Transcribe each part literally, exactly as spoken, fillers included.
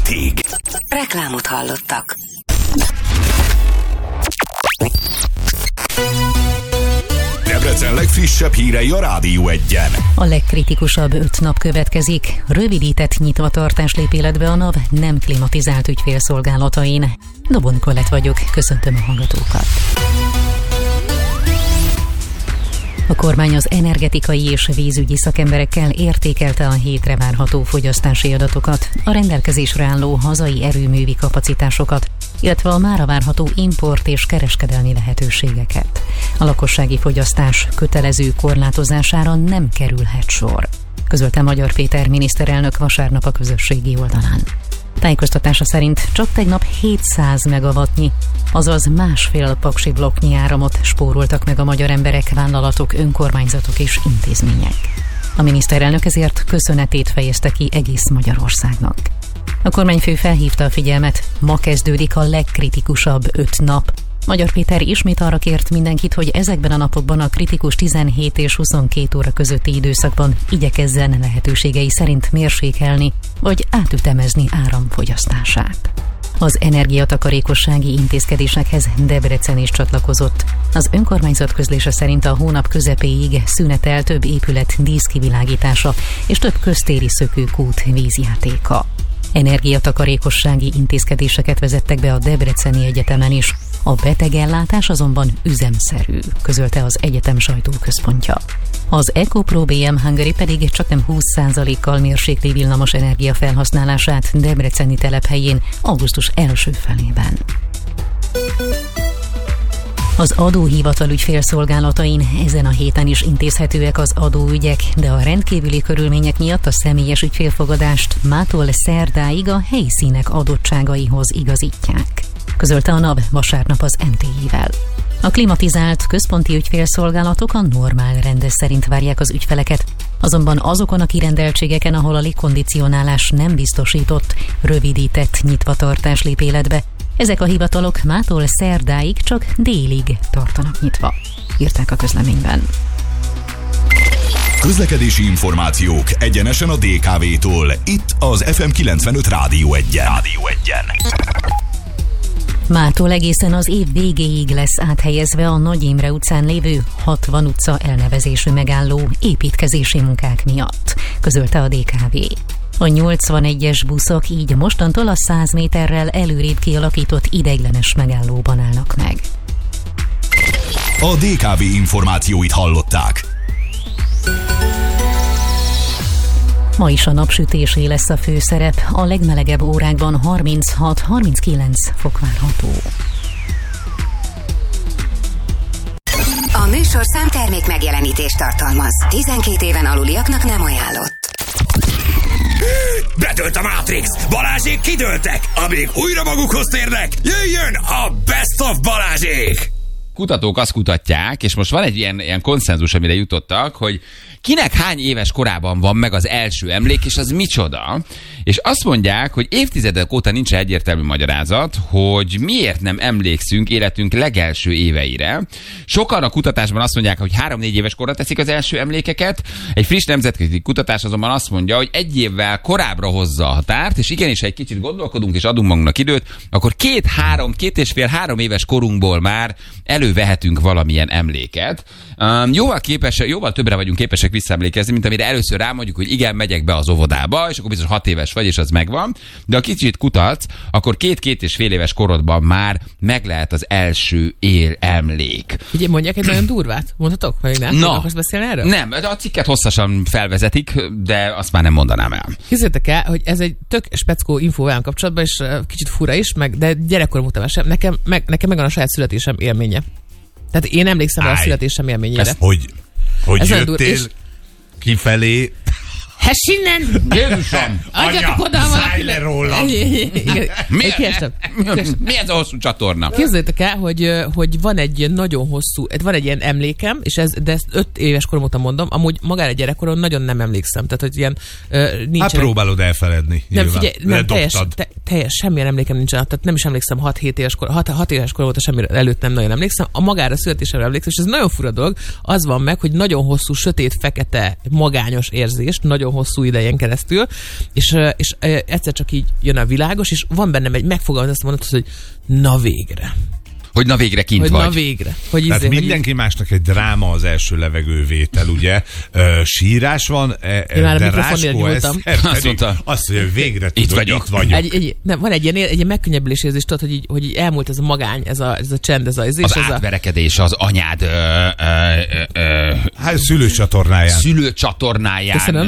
hétig. Reklámot hallottak. Debrecen legfrissebb hírei a Rádió Egyen. A legkritikusabb öt nap következik. Rövidített nyitvatartás lép életbe a NAV nem klimatizált ügyfélszolgálatain. Dobon Kolett vagyok, köszöntöm a hallgatókat. A kormány az energetikai és vízügyi szakemberekkel értékelte a hétre várható fogyasztási adatokat, a rendelkezésre álló hazai erőművi kapacitásokat, illetve a mára várható import és kereskedelmi lehetőségeket. A lakossági fogyasztás kötelező korlátozására nem kerülhet sor, közölte Magyar Péter miniszterelnök vasárnap a közösségi oldalán. Tájékoztatása szerint csak tegnap hétszáz megawattnyi, azaz másfél paksi blokknyi áramot spóroltak meg a magyar emberek, vállalatok, önkormányzatok és intézmények. A miniszterelnök ezért köszönetét fejezte ki egész Magyarországnak. A kormányfő felhívta a figyelmet, ma kezdődik a legkritikusabb öt nap. Magyar Péter ismét arra kért mindenkit, hogy ezekben a napokban a kritikus tizenhét és huszonkét óra közötti időszakban igyekezzen lehetőségei szerint mérsékelni, vagy átütemezni áramfogyasztását. Az energiatakarékossági intézkedésekhez Debrecen is csatlakozott. Az önkormányzat közlése szerint a hónap közepéig szünetel több épület díszkivilágítása és több köztéri szökőkút vízjátéka. Energiatakarékossági intézkedéseket vezettek be a Debreceni Egyetemen is. A betegellátás azonban üzemszerű, közölte az egyetem sajtóközpontja. Az EcoPro bé em Hungary pedig csaknem húsz százalékkal mérsékli villamos energia felhasználását debreceni telephelyén augusztus első felében. Az adóhivatal ügyfélszolgálatain ezen a héten is intézhetőek az adóügyek, de a rendkívüli körülmények miatt a személyes ügyfélfogadást mától szerdáig a helyszínek adottságaihoz igazítják, közölte a NAV vasárnap az em té i-vel. A klimatizált központi ügyfélszolgálatok a normál rendes szerint várják az ügyfeleket, azonban azokon a kirendeltségeken, ahol a légkondicionálás nem biztosított, rövidített nyitvatartás lép életbe. Ezek a hivatalok mától szerdáig csak délig tartanak nyitva, írták a közleményben. Közlekedési információk egyenesen a dé ká vé-tól. Itt az ef em kilencvenöt Rádió Egyen. Rádió Egyen. Mától egészen az év végéig lesz áthelyezve a Nagy Imre utcán lévő hatvan utca elnevezésű megálló építkezési munkák miatt, közölte a dé ká vé. A nyolcvanegyes buszok így mostantól a száz méterrel előrébb kialakított ideiglenes megállóban állnak meg. A dé ká vé információit hallották. Ma is a napsütésé lesz a főszerep, a legmelegebb órákban harminchat-harminckilenc fok várható. A műsorszám termék megjelenítést tartalmaz. tizenkét éven aluliaknak nem ajánlott. Bedőlt a Matrix! Balázsék kidőltek! Amíg újra magukhoz térnek, jöjjön a Best of Balázsék! Kutatók azt kutatják, és most van egy ilyen, ilyen konszenzus, amire jutottak, hogy kinek hány éves korában van meg az első emlék, és az micsoda. És azt mondják, hogy évtizedek óta nincs egyértelmű magyarázat, hogy miért nem emlékszünk életünk legelső éveire. Sokan a kutatásban azt mondják, hogy három-négy éves korra teszik az első emlékeket. Egy friss nemzetközi kutatás azonban azt mondja, hogy egy évvel korábbra hozza a határt, és igenis, ha egy kicsit gondolkodunk és adunk magunknak időt, akkor két-három, két és fél-három éves korunkból már elővehetünk valamilyen emléket. Um, jóval, képes, jóval többre vagyunk képesek visszaemlékezni, mint amire először rámondjuk, hogy igen, megyek be az óvodába, és akkor biztos hat éves vagy, és az megvan. De ha kicsit kutatsz, akkor két-két és fél éves korodban már meg lehet az első él emlék. Ugye mondják egy nagyon durvát? Mondhatok? Vagy nem? No. Akarsz beszélni erről? Nem, a cikket hosszasan felvezetik, de azt már nem mondanám el. Képzeljétek el, hogy ez egy tök speckó infó velem kapcsolatban, és kicsit fura is, meg, de gyerekkorom után sem. Nekem, meg, nekem megvan a saját születésem élménye. Tehát én emlékszem a születésem élményére. Ez hogy, hogy ez jöttél és... kifelé? Hessinnen! Jézusom! Adjatok oda szállj le róla! Mi, mi ez a hosszú csatorna? Képzeljétek el, hogy, hogy van egy nagyon hosszú, van egy ilyen emlékem, és ez, de ezt öt éves korom óta mondom, amúgy magára gyerekkoron nagyon nem emlékszem. Tehát, hogy ilyen uh, nincsenek... Hát próbálod elfeledni. Nem, figyelj, nem, teljes, te, teljes, semmilyen emlékem nincsen, tehát nem is emlékszem hat-hét éves kor, hat éves kor volt, semmi előtt nem nagyon emlékszem. A magára születésemre emlékszem, és ez nagyon fura dolog, az van meg, hogy nagyon hosszú, sötét, fekete, magányos érzés, nagyon hosszú idején keresztül, és, és egyszer csak így jön a világos, és van bennem egy megfogalmaz, azt mondod, hogy na végre. Hogy na végre kint hogy vagy. Na végre. Hogy Tehát izé, mindenki hogy másnak egy dráma az első levegővétel, ugye? Ö, sírás van, e, de Ráskó Eszter azt mondta, azt mondja, hogy végre tudod, itt vagyok. Itt vagyok. Egy, egy, nem, van egy ilyen, egy ilyen megkönnyebbülés érzés, tudod, hogy így, hogy így elmúlt ez a magány, ez a, ez a csend, ez a az ez átverekedés, az anyád ö, ö, ö, Hát szülőcsatornáján. szülőcsatornáján. Köszönöm.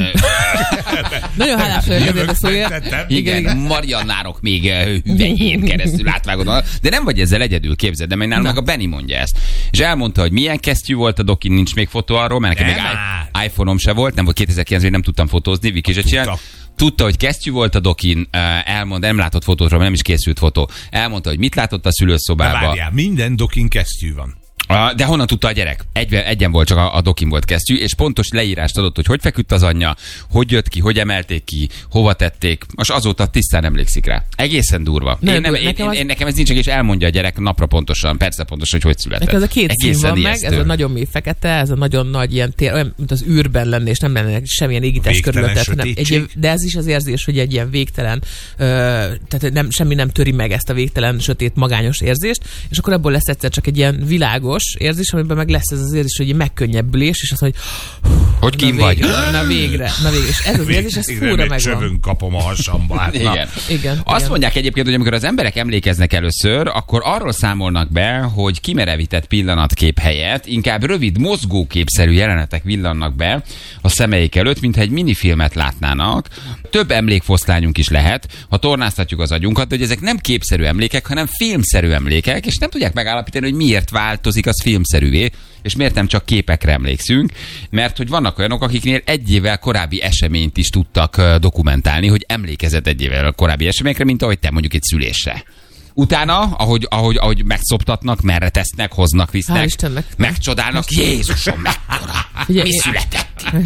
Nagyon hálás vagyok ezért a szóért. Igen, igen, Mariannárok még hüvelyén keresztül átvágod. De nem vagy ezzel egyedül, képzeld, de meg nálam meg a Benni mondja ezt. És elmondta, hogy milyen kesztyű volt a dokin, nincs még fotó arról, mert nekem még i- iPhone-om se volt, nem volt kétezer-kilencben, nem tudtam fotózni, Viki se csinál. Tudta, hogy kesztyű volt a dokin, elmond, nem látott fotótról, nem is készült fotó. Elmondta, hogy mit látott a szülőszobában. Várjál, minden dokin kesztyű van. De honnan tudta a gyerek? Egy, egyen volt, csak a, a dokin volt kesztyű, és pontos leírást adott, hogy hogy feküdt az anyja, hogy jött ki, hogy emelték ki, hova tették. Most azóta tisztán emlékszik rá. Egészen durva. Nem, én, nem, nekem, én, az... én, nekem ez nincs, és elmondja a gyerek napra pontosan, persze pontosan, hogy hogy született. Nekem ez a két szín van meg, ez a nagy... nagyon mély fekete, ez a nagyon nagy ilyen tér, olyan, mint az űrben lenne, és nem lenne semmilyen égítés körülötted, hanem egy ilyen, de ez is az érzés, hogy egy ilyen végtelen, ö, tehát nem, semmi nem töri meg ezt a végtelen, sötét, magányos érzést, és akkor abból lesz egyszer csak egy ilyen világos érzés, amiben meg lesz ez az érzés, hogy egy megkönnyebbülés, és az, hogy hogy kim vagy? Na végre, na végre. És ez az érzés, ez fúra megvan. Csövön kapom a hasamba. Hát, igen. igen. Azt igen. mondják egyébként, hogy amikor az emberek emlékeznek először, akkor arról számolnak be, hogy kimerevített pillanatkép helyett inkább rövid, mozgóképszerű jelenetek villannak be a szemeik előtt, mintha egy minifilmet látnának. Több emlékfoszlányunk is lehet, ha tornáztatjuk az agyunkat, de hogy ezek nem képszerű emlékek, hanem filmszerű emlékek, és nem tudják megállapítani, hogy miért változik az filmszerűvé, és miért nem csak képekre emlékszünk, mert hogy vannak olyanok, akiknél egy évvel korábbi eseményt is tudtak dokumentálni, hogy emlékezett egy évvel korábbi eseményekre, mint ahogy te mondjuk egy szülésre. Utána, ahogy, ahogy, ahogy megszoptatnak, merre tesznek, hoznak, visznek, megcsodálnak, Jézusom, mekkora, ugye, mi én... született?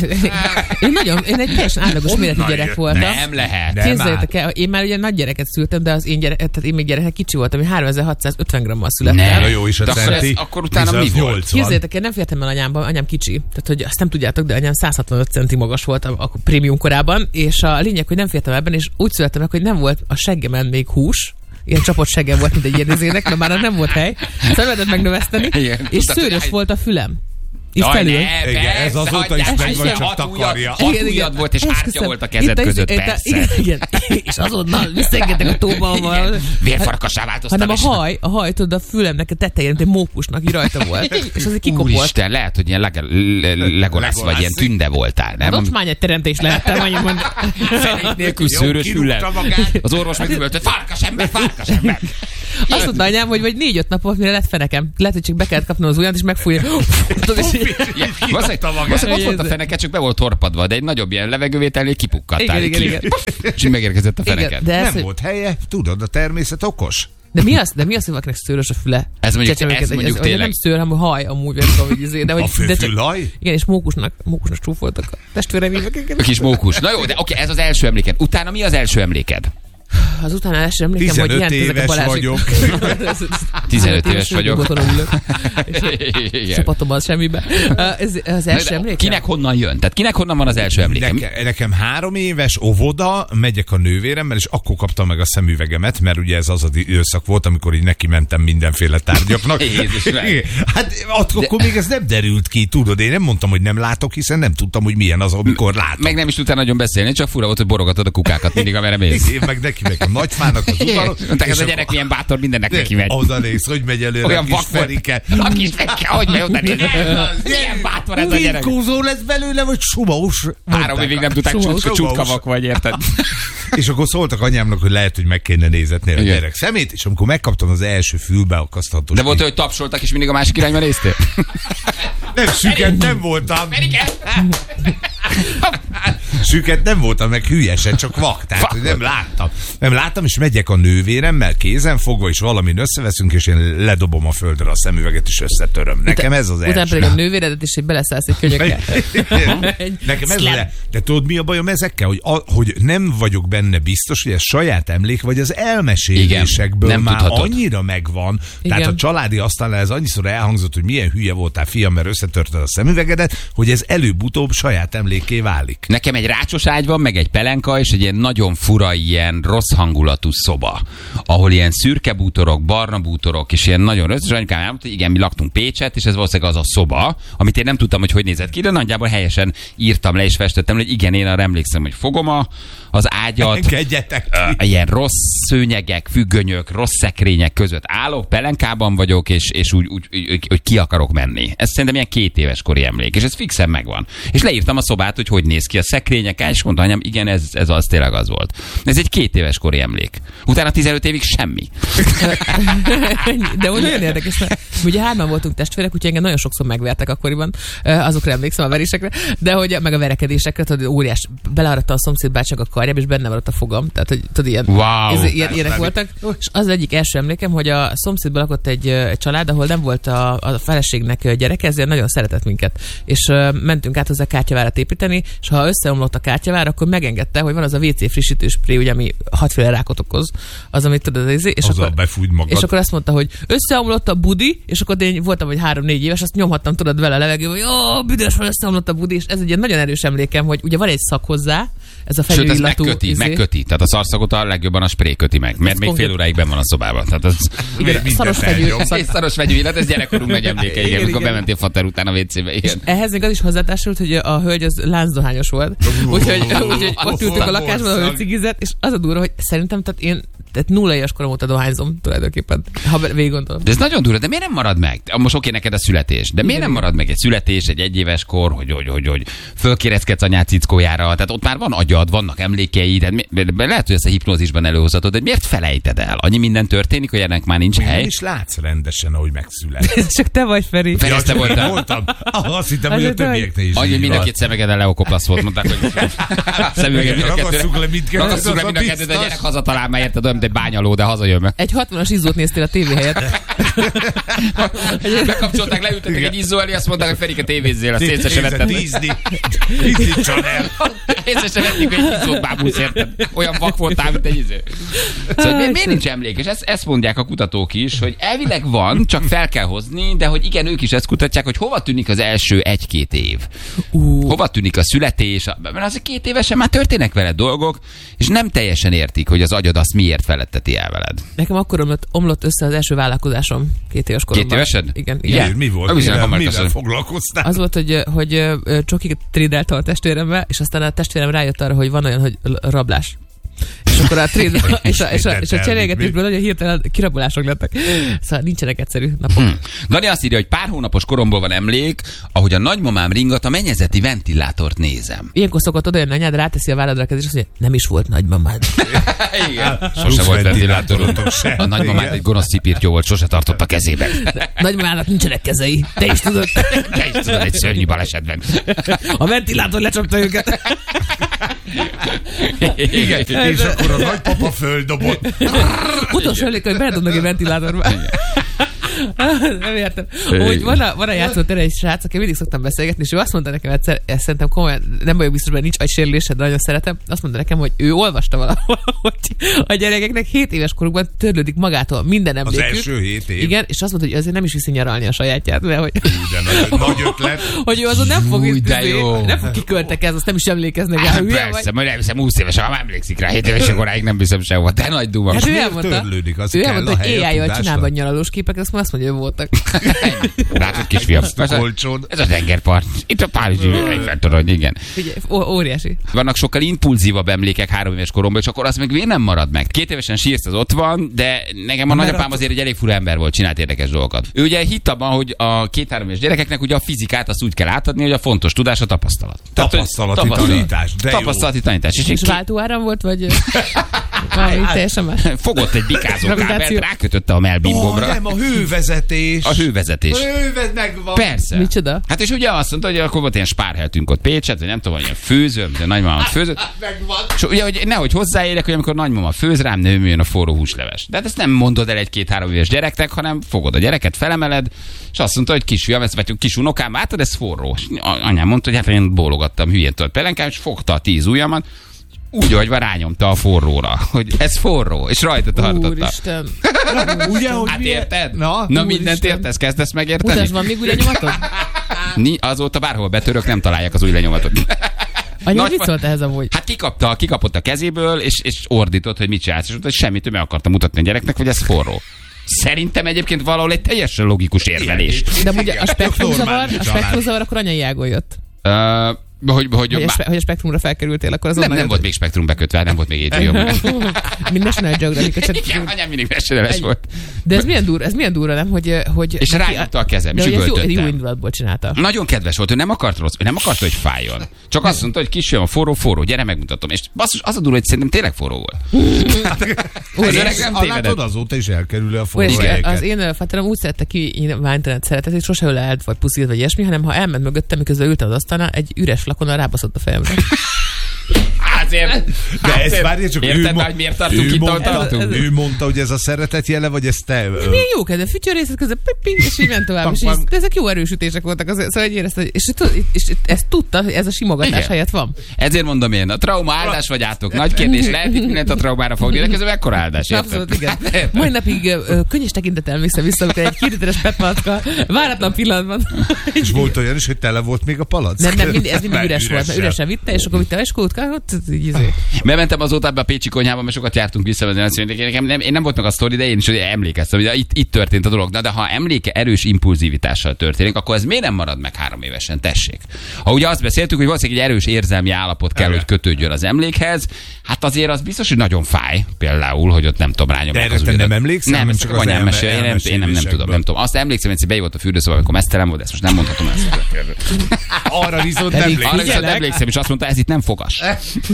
Én nagyon, én egy teljesen átlagos méretű gyerek voltam. Nem lehet. Képzeljétek el, én már ugye nagy gyereket szültem, de az én gyerek, tehát én még gyerekek kicsi voltam, én háromezer-hatszázötven grammal születtem. Nem. Na jó, is a centi. Akkor utána mi volt? Képzeljétek el, nem fértem el anyámban, anyám kicsi, tehát hogy azt nem tudjátok, de anyám száz hatvanöt centi magas volt a, a prémium korában, és a lényeg, hogy nem fértem ebben, és úgy születtem meg, hogy nem volt a seggemen még hús, ilyen csapott seggem volt, mint egy ilyen mert már nem volt hely, szóval lehetett megnöveszteni, igen, és tudtad, szőrös volt a fülem. Itt Jaj, felül. Ne, igen, persze, ez azóta is meg vagy, csak takarja. Hat ujjad volt, és hártya volt a kezed itt, között, itt, persze. Igen, igen, és azonnal visszaengedtek a tóba. Vérfarkassá változtam. Hanem a haj, a haj, tudod, a fülemnek a tetején, mint egy mókusnak így rajta volt. És az egy kikopott. Úristen, lehet, hogy ilyen Legolász vagy ilyen tünde voltál, nem? Ocsmány egy teremtés lehettem, annyit mond. Fenék nélkül szőrös füllel. Az orvos megüvöltött, farkas ember, farkas ember. Azt mondta anyám, hogy vagy négy-öt napot, mire lett fenekem. Lehet, hogy csak be kellett kapnom az ujjat, és megfújja. Valószínűleg ott volt a feneke, csak be volt torpadva, de egy nagyobb ilyen levegővételnél kipukkadtál. Igen, igen, igen. És megérkezett a feneket. Igen, nem volt helye, tudod, a természet okos. De mi az, de mi az, hogy valakinek szőrös a füle? Ez mondjuk, ez mondjuk ez, tényleg. Nem szőr, hanem haj, amúgy, nem tudom, hogy izé, de hogy... A főfülhaj? Igen, és mókusnak, mókusnak csúfoltak a testvérem. A kis mókus. Na jó, de oké, ez az első emléked. Utána mi az első emléked? Az utána első emlékem, hogy ilyen ezek a Balázsik. vagyok. tizenöt éves vagyok. Csapatom az semmibe. Ez az első emlékem? Kinek honnan jön? Tehát kinek honnan van az első emlékem? Nekem, nekem három éves óvoda, megyek a nővéremmel, és akkor kaptam meg a szemüvegemet, mert ugye ez az az időszak volt, amikor így neki mentem mindenféle tárgyaknak. Hát akkor de... még ez nem derült ki, tudod, én nem mondtam, hogy nem látok, hiszen nem tudtam, hogy milyen az, amikor látok. Meg nem is tudtál nagyon beszélni, csak fura volt, hogy borogatod a kukákat mindig, amerre mész. Én meg neki meg a nagyfának az udvaron. Mondták, ez a gyerek milyen bátor, mindennek neki megy. Oda néz, hogy megy előre olyan a kis Ferike. A kis Ferike, hogy megy oda néz. Milyen bátor ez a gyerek. Birkózó lesz belőle, vagy sumaus? Három évig nem tudták, hogy csutkavak vagy, érted? És akkor szóltak anyámnak, hogy lehet, hogy meg kéne nézetni a gyerek szemét, és amikor megkaptam az első fülbeakaszthatós. De volt, hogy tapsoltak, és mindig a másik irányba néztél? Nem süket, nem voltam. süket nem voltam, meg hülyesen, csak vak. Tehát, hogy nem láttam. Nem láttam, és megyek a nővéremmel kézen fogva, és valamin összeveszünk, és én ledobom a földre a szemüveget, és összetöröm. Nekem ez az első. Utána pedig a nővéredet, és egy beleszállsz egy könyökkel. Nekem ez az. De tudod, mi a bajom ezekkel? Hogy, a, hogy nem vagyok benne biztos, hogy ez saját emlék, vagy az elmesélésekből igen, már tudhatod. Annyira megvan. Igen. Tehát a családi asztalnál ez annyiszor elhangzott, hogy milyen hülye voltál, fiam, mert összetörted a szemüvegedet, hogy ez előbb-utóbb saját emlékké válik. Nekem egy rácsos ágy van, meg egy pelenka, és egy ilyen nagyon fura, ilyen rossz hangulatú szoba, ahol ilyen szürke bútorok, barna bútorok, és ilyen nagyon rossz, és anyukám elmondta, hogy igen, mi laktunk Pécset, és ez valószínűleg az a szoba, amit én nem tudtam, hogy hogy nézett ki, de nagyjából helyesen írtam le, és festettem le, hogy igen, én arra emlékszem, hogy fogom a, az ágyat, uh, ilyen rossz szőnyegek, függönyök, rossz szekrények között állok, pelenkában vagyok, és, és úgy, úgy, úgy, hogy ki akarok menni. Ez szerintem ilyen két éves kori emlék, és ez fixen megvan. És leírtam a szobát, hogy hogy néz ki a szekrények, és mondta anyám, igen, ez, ez az tényleg az volt. Ez egy két éves kori emlék. Utána tizenöt évig semmi. De úgy nagyon érdekes, mert ugye hárman voltunk testvérek, úgyhogy engem nagyon sokszor megvertek akkoriban, azokra emlékszem, a verésekre, de hogy meg a verekedésekre, tudod, óriás, belearadta a szomszéd bácsak a karjába, és benne maradt a fogam. Tehát, hogy tudod, ilyen, wow. ez, ilyen ilyenek voltak. És az egyik első emlékem, hogy a szomszédban lakott egy, egy család, ahol nem volt a, a feleségnek gyereke, ezért nagyon szeretett minket. És uh, mentünk át hozzá kártyavárat építeni, és ha összeomlott a kártyavár, akkor megengedte, hogy van az a vé cé frissítő spré, ugye, ami hatféle rákot okoz, az, amit tudod, és, és, akkor, és akkor azt mondta, hogy összeomlott a budi, és akkor én voltam, hogy három-négy éves, azt nyomhattam, tudod, vele a levegőbe, hogy ó, büdös van, összeomlott a budi, és ez egy ilyen nagyon erős emlékem, hogy ugye van egy szak hozzá, ez a felülillatú. Sőt, ez megköti, izé. megköti. Tehát a szarszagot a legjobban a spré köti meg, mert ez még fél óráig benn van a szobában. Tehát az... Igen, szaros fegyű. Szaros fegyű illat, ez gyerekkorunk nagy emléke, igen, amikor bementél fater után a vé cébe. Ehhez még az is hozzátársult, hogy a hölgy az láncdohányos volt. Úgyhogy ott ültünk a lakásban, ahol cigizett, és az a durva, hogy szerintem tehát én tehát nulla éves korom óta dohányzom tulajdonképpen, ha végig gondolom. De ez nagyon durva, de miért nem marad meg? Most oké, neked a születés, de miért igen, nem marad meg egy születés, egy egyéves kor, hogy, hogy, hogy, hogy fölkéreckedsz anyád cickójára, tehát ott már van agyad, vannak emlékei, tehát mi, lehet, hogy ezt a hipnózisban előhozhatod, de miért felejted el? Annyi minden történik, hogy ennek már nincs hely. És látsz rendesen, ahogy megszületsz. Csak te vagy, Feri. Feri, ja, te voltál. Voltam. Ah, azt hittem, hogy a többieknél is. Annyi, mind a két szemegeden leokoplasz volt, mondták, hogy szemüveget mind a kettőre. Ragasszuk le mind a kettőt, de gyerek hazatalál, már érted, olyan, mint egy bányaló, de hazajön meg. Egy hatvanas izzót néztél a tévé helyett. Bekapcsolták, leültettek egy izzó elé, azt mondták, hogy Ferike tévézzél, azt észre se vetted. Tízni. Tízni Chanel. Észre se vettük, hogy egy izzót bábúsz, érted. Olyan vak voltál, mint egy izzó. Szóval miért, miért nincs emlék? És ezt, ezt mondják a kutatók is, hogy elvileg van, csak fel kell hozni, de hogy igen, ők is ezt kutatják, hogy hova tűnik az első egy-két év. Uh. Hova tűnik a születés, mert az két évesen már történnek veled dolgok, és nem teljesen értik, hogy az agyad azt miért feletteti el veled. Nekem akkor omlott, omlott össze az első vállalkozásom két éves koromban. Két évesed? Igen. igen. igen. Mi volt? Mivel, mivel foglalkoztál? Az volt, hogy, hogy csokikat trédeltem a testvéremmel, és aztán a testvérem rájött arra, hogy van olyan, hogy rablás. És akkor a trade és a, és a, és a cserélgetésből nagyon hirtelen kirabolások lettek. Szóval nincsenek egyszerű napok. Hmm. Dani azt írja, hogy pár hónapos koromból van emlék, ahogy a nagymamám ringat a mennyezeti ventilátort nézem. Ilyenkor szokott oda jönni anyád, ráteszi a válladra a kezét, és azt mondja, nem is volt nagymamád. Igen. Sose volt ventilátor. A nagymamád egy gonosz cipírtyó volt, sose tartott a kezében. Nagymamának nincsenek kezei. Te is tudod. Te is tudod, egy szörnyű balesetben. A ventilátor lecsapta őket. Igen. És akkor a nagypapa földobott. Utolsó emlék, hogy beledobnak egy ventilátorba. Nem értem. Úgy van a, van a játszótere egy srác, aki mindig szoktam beszélgetni, és ő azt mondta nekem egyszer, ezt szerintem komolyan, nem vagyok biztos, hogy nincs agysérülésed, de nagyon szeretem, azt mondta nekem, hogy ő olvasta valahol, hogy a gyerekeknek hét éves korukban törlődik magától minden emlékük. Az első hét év. Igen, és azt mondta, hogy azért nem is viszi nyaralni a sajátját, mert hogy... De nagy ötlet. Hogy ő azon nem fog, nem fog kiköltekezni, azt nem is emlékeznek rá. Hát persze, majd elviszem húsz éves, ha emlékszik rá, hét éves koráig nem viszem sehova, de nagy duma. Hát ő elmondta, ő elmondta, hogy á í-jal csinálva nyaralós képek, azt mondja, hogy ő voltak. Látod, kisfiam, ez a, ez a tengerpart. Itt a Párizsi Eiffel-torony, igen. Figyelj, óriási. Vannak sokkal impulzívabb emlékek három éves koromban, és akkor az meg miért nem marad meg. Két évesen sírsz, az ott van, de nekem a nagyapám azért egy elég fura ember volt, csinált érdekes dolgokat. Ő ugye hitt abban, hogy a két-három éves gyerekeknek ugye a fizikát azt úgy kell átadni, hogy a fontos tudás a tapasztalat. Tapasztalati tanítás. Tapasztalati tanítás. És váltóáram volt, vagy... Valami teljesen más. Fogott egy bikázó kábelt, Gravitáció. rákötötte a melbimbomra. Oh, nem, a hővezetés. A hővezetés. A hővezet megvan. Persze. Micsoda? Hát és ugye azt mondta, hogy akkor volt ilyen spárheltünk ott Pécset, vagy nem tudom, hogy ilyen főző, de nagymamát főzött. Megvan. És ugye, hogy nehogy hozzáérek, hogy amikor nagymama főz rám, nem jön a forró húsleves. De hát ezt nem mondod el egy-két-három éves gyereknek, hanem fogod a gyereket, felemeled, és azt mondta, hogy kisfiam, ezt vagy kis unokám, látod, ez forró. És anyám mondta, hogy hát én bólogattam hülyén tört pelenkám, és fogta a tíz ujjamat, úgy, hogy rányomta a forróra, hogy ez forró, és rajta tartotta. Úristen. Ugye, hogy Hát milyen- érted? Na, Na úristen. mindent értesz, kezdesz megérteni? Mutasd, van még új lenyomatod? Ni, azóta bárhol betörök, nem találják az új lenyomatot. Anya, Nagy mit fa- szólt ehhez amúgy? Hát kikapta, kikapott a kezéből, és, és ordított, hogy mit csinálsz, és mondta, hogy semmit, ő meg akarta mutatni a gyereknek, hogy ez forró. Szerintem egyébként valahol egy teljesen logikus érvelés. De ugye a spektrumzavar, normális a család. spektrumzavar akkor anyai ágon jött. Uh, hogy, hogy, Hogy a, má- spe, hogy a spektrumra felkerültél, akkor az nem, onnan nem jött. volt még spektrum bekötve, nem volt még há bé o. Mind National Geographic, csak... Igen, anyám mindig mesedeles volt. De ez milyen durva, ez milyen durva, nem? Hogy, hogy És rányomta a kezem, de és hogy ez jó, jó üvöltöttem. indulatból csinálta. Nagyon kedves volt, ő nem akart rossz, ő nem akart, hogy fájjon. Csak azt mondta, hogy kisfiam, a forró, forró, gyere, megmutatom. És basszus, az a durva, hogy szerintem tényleg forró volt. Az öreg nem Ah, tévedett. látod, azóta is elkerül a Olyan, forró és helyeket. az én faterom úgy szerette ki váltalat szeretet, hogy sose ölelt vagy puszílt vagy ilyesmi, hanem ha elment mögöttem, miközben ültem az asztalnál, egy üres flakonnal rábaszott a fejemre. Azért. De ez várja csak, Érted ő, már, mo- hogy miért tartunk ő itt, ahol mondta, tartunk? ő mondta, hogy ez a szeretet jele, vagy ez te... ö, Milyen jó kedve, fütyörészet közben, ping, és így ment tovább. És így, de ezek jó erősütések voltak, azért, szóval így érezte, és, és, és ezt tudta, hogy ez a simogatás Igen. helyett van. Ezért mondom én, a trauma áldás vagy átok. Nagy kérdés, lehet itt mindent a traumára fogni, de közben mekkora áldás, érted? Abszolút, igen. Mai napig ö, ö, könnyes tekintettel emlékszem vissza, amikor egy két literes petmalacka váratlan pillanatban. És volt olyan is, hogy tele volt még a palack? Nem, nem, mindig, ez mindig Nem, üres volt, mert üresen. üresen vitte, és akkor vitte a eskótkát, ott így izé. Bementem azóta ebbe a pécsi konyhába, mert sokat jártunk vissza, mert azt mondják, nekem nem, én nem volt meg a sztori, de én is hogy emlékeztem, hogy itt, itt történt a dolog. Na, de ha emléke erős impulzivitással történik, akkor ez miért nem marad meg három évesen? Tessék. Ha ugye azt beszéltük, hogy valószínűleg egy erős érzelmi állapot kell, Igen. hogy kötődjön az emlékhez, hát azért az biztos, hogy nagyon fáj, például, hogy ott nem tudom, rányomják De az erre te ujjadat. nem emlékszel, Nem, hanem csak csak az az anyám elme- mesél, én nem, én nem, nem tudom, elmesélésekből. nem tudom. Azt emlékszem, hogy egyszer bejött a fürdőszobába, amikor mesztelen volt, ezt most nem mondhatom ezt. Arra viszont nem Pedig emlékszem. Arra viszont Figyelek. emlékszem, és azt mondta, ez itt nem fogas.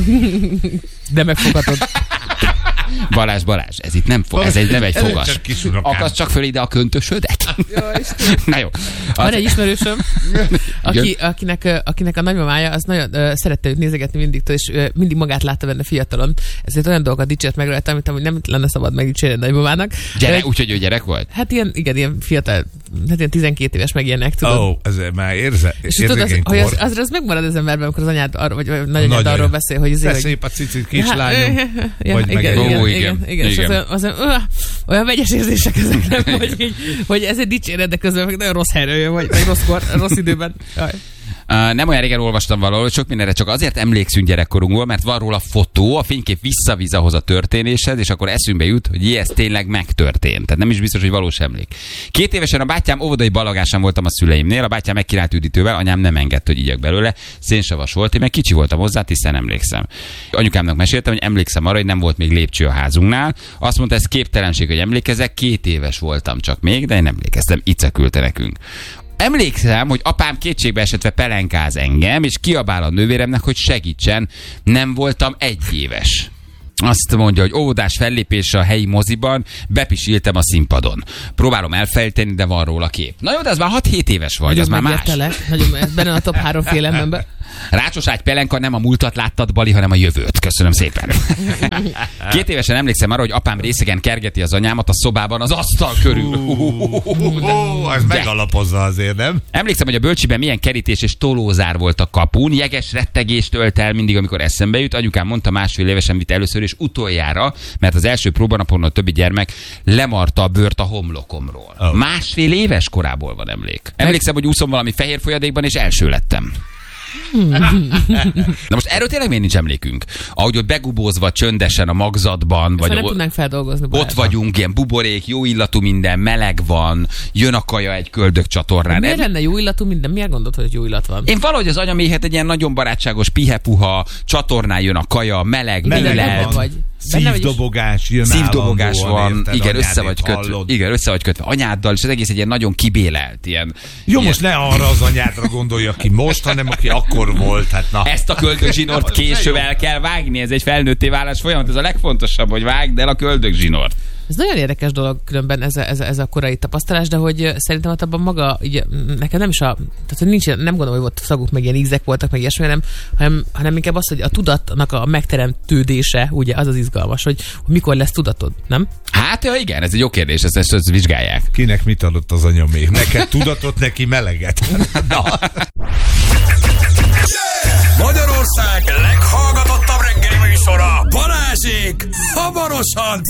De megfoghatod. Balázs, Balázs, ez itt nem fog, ez egy, nem egy Ez fogas. csak kis unokám. Akaszt csak föl ide a köntösödet. Na jó. Van Az, egy ismerősöm, aki, akinek, ö, akinek a nagymamája az nagyon ö, szerette őt nézegetni mindig, és ö, mindig magát látta benne fiatalon. Ezért olyan dolgokat dicsért meg rajta, amit amúgy nem lenne szabad megdicsérni a nagymamának. gyere, Ö, úgyhogy ő gyerek volt? Hát ilyen, igen, ilyen fiatal, hát ilyen tizenkét éves meg ilyenek, tudod. Ó, ez már érze, És tudod, az, érzékeny hogy az, kor. az, az megmarad az emberben, amikor az anyád arra, vagy, vagy nagyanyád Nagyon arról jó. beszél, hogy De azért, hogy szép a cicit kislányom. ja, Vagy meg igen, egy- igen, Ó, igen, igen, igen, igen, és igen. az, az, az, az, olyan vegyes érzések ezek, nem, hogy, így, hogy ezért dicséred, de közben meg nagyon rossz helyről jön, vagy, vagy rosszkor, rossz időben. Jaj. Uh, nem olyan régen olvastam valahol, hogy sok mindenre csak azért emlékszünk gyerekkorunkból, mert van róla fotó, a fénykép visszavíz ahhoz a történéshez, és akkor eszünkbe jut, hogy jé, ez tényleg megtörtént. Tehát nem is biztos, hogy valós emlék. Két évesen a bátyám óvodai balagásán voltam a szüleimnél, a bátyám megkínált üdítővel, anyám nem engedte, hogy igyek belőle, szénsavas volt, én meg kicsi voltam hozzá, hiszen emlékszem. Anyukámnak meséltem, hogy emlékszem arra, hogy nem volt még lépcső a házunknál. Azt mondta, ez képtelenség, hogy emlékezek, két éves voltam csak még, de én emlékeztem, Ica küldte nekünk. Emlékszem, hogy apám kétségbe esetve pelenkáz engem, és kiabál a nővéremnek, hogy segítsen, nem voltam egy éves. Azt mondja, hogy óvodás fellépésre a helyi moziban bepisiltem a színpadon. Próbálom elfejteni, de van róla kép. Na jó, de az már hat-hét éves vagy, az már más. megértelek. Nagyon, ez benne a top három félelemben. Rácsos ágy pelenka, nem a múltat láttad, Bali, hanem a jövőt. Köszönöm szépen. Két évesen emlékszem arra, hogy apám részegen kergeti az anyámat a szobában az asztal körül. Ó, ez megalapozza azért, nem? Emlékszem, hogy a bölcsiben milyen kerítés és tolózár volt a kapun, jeges rettegést ölt el mindig, amikor eszembe jut. Anyukám mondta, másfél évesen vitt először és utoljára, mert az első próbanapon a többi gyermek lemarta a bőrt a homlokomról. Oh. Másfél éves korából van emlék. Emlékszem, hogy úszom valami fehér folyadékban, és első lettem. Na most erről tényleg miért nincs emlékünk? Ahogy ott begubózva csöndesen a magzatban, Vagy vagy nem o- tudnánk feldolgozni. ott Balázs. vagyunk, ilyen buborék, jó illatú minden, meleg van, jön a kaja egy köldök csatornán. Miért lenne jó illatú minden? Miért gondolod, hogy jó illat van? Én valahogy az anyaméhet egy ilyen nagyon barátságos, pihepuha, csatornán jön a kaja, meleg, Meleg élet. van. Vagy. Szívdobogás jön Szívdobogás van, érted, igen, össze anyádét vagy kötve, hallod. igen, össze vagy kötve anyáddal, és az egész egy ilyen nagyon kibélelt, ilyen... Jó, ilyen... most ne arra az anyádra gondolja, aki most, hanem aki akkor volt. Hát na. Ezt a köldögzsinort később el kell vágni, ez egy felnőtté válás folyamat, ez a legfontosabb, hogy vágd el a köldögzsinort. Ez nagyon érdekes dolog különben ez a, ez, a, ez a korai tapasztalás, de hogy szerintem ott abban maga, ugye, nekem nem is a, tehát hogy nincs, nem gondolom, hogy volt szaguk, meg ilyen ízek voltak, meg ilyesmi, hanem, hanem, hanem inkább az, hogy a tudatnak a megteremtődése, ugye az az izgalmas, hogy, hogy mikor lesz tudatod, nem? Hát ja, igen, ez egy jó kérdés, ezt, ezt, ezt vizsgálják. Kinek mit adott az anya még? Neked tudatot, neki meleget. Na. Magyarország leghallgatottabb reggeli műsora, Balázsék hamarosan